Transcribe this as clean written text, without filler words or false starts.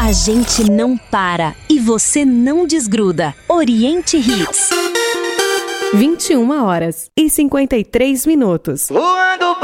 A gente não para e você não desgruda. Oriente Hits. 21h53. Voando